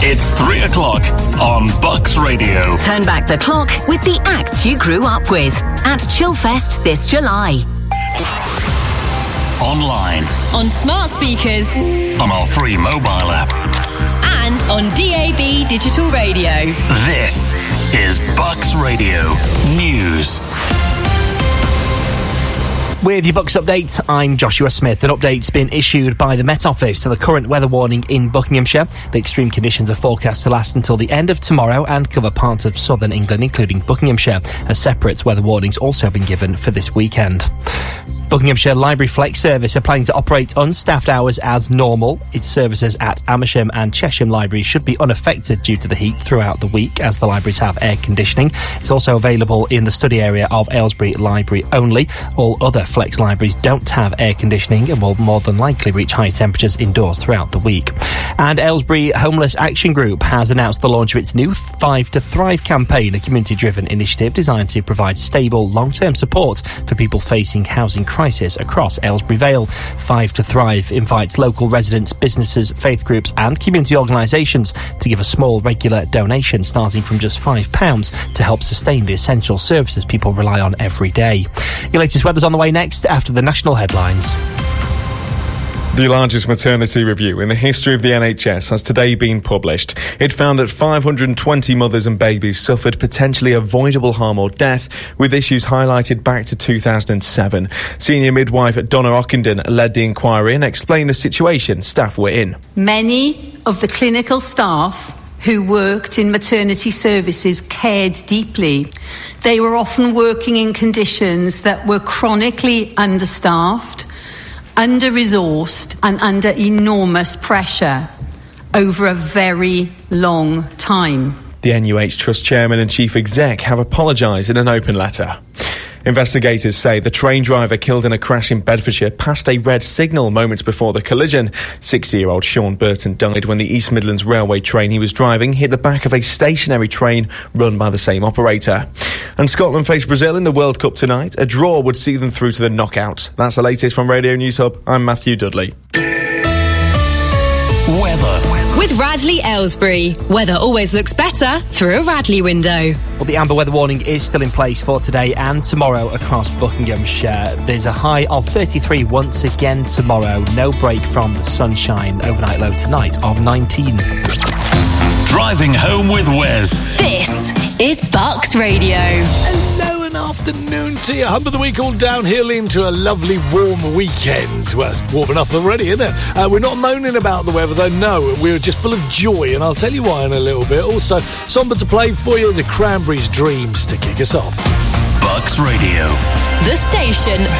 It's 3 o'clock on Bucks Radio. Turn back the clock with the acts you grew up with at Chillfest this July. Online. On smart speakers. On our free mobile app. And on DAB digital radio. This is Bucks Radio News. With your Bucks update, I'm Joshua Smith. An update's been issued by the Met Office to the current weather warning in Buckinghamshire. The extreme conditions are forecast to last until the end of tomorrow and cover parts of southern England, including Buckinghamshire. A separate weather warning's also been given for this weekend. Buckinghamshire Library Flex Service are planning to operate unstaffed hours as normal. Its services at Amersham and Chesham Libraries should be unaffected due to the heat throughout the week, as the libraries have air conditioning. It's also available in the study area of Aylesbury Library only. All other Flex libraries don't have air conditioning and will more than likely reach high temperatures indoors throughout the week. And Aylesbury Homeless Action Group has announced the launch of its new 5 to Thrive campaign, a community-driven initiative designed to provide stable, long-term support for people facing housing crisis across Aylesbury Vale. 5 to Thrive invites local residents, businesses, faith groups and community organisations to give a small regular donation starting from just £5 to help sustain the essential services people rely on every day. Your latest weather's on the way next after the national headlines. The largest maternity review in the history of the NHS has today been published. It found that 520 mothers and babies suffered potentially avoidable harm or death, with issues highlighted back to 2007. Senior midwife Donna Ockenden led the inquiry and explained the situation staff were in. Many of the clinical staff who worked in maternity services cared deeply. They were often working in conditions that were chronically understaffed, under-resourced and under enormous pressure over a very long time. The NUH Trust Chairman and Chief Exec have apologised in an open letter. Investigators say the train driver killed in a crash in Bedfordshire passed a red signal moments before the collision. 60-year-old Sean Burton died when the East Midlands Railway train he was driving hit the back of a stationary train run by the same operator. And Scotland face Brazil in the World Cup tonight. A draw would see them through to the knockouts. That's the latest from Radio News Hub. I'm Matthew Dudley. Weather. With Radley Aylesbury. Weather always looks better through a Radley window. Well, the amber weather warning is still in place for today and tomorrow across Buckinghamshire. There's a high of 33 once again tomorrow. No break from the sunshine. Overnight low tonight of 19. Driving home with Wes. This is Bucks Radio. Hello and afternoon to you. Hump of the week all downhill into a lovely warm weekend. Well, it's warm enough already, isn't it? We're not moaning about the weather though, no. We're just full of joy, and I'll tell you why in a little bit. Also, something to play for you, the Cranberries' Dreams to kick us off. Bucks Radio. The station